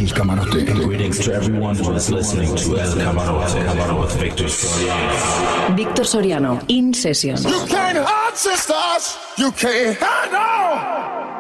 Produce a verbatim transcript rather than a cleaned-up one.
El Camarote. Greetings to everyone who is listening to El Camarote, El Camarote with Víctor Soriano. Víctor Soriano, In Session. You can't hurt sisters, you can't hurt no.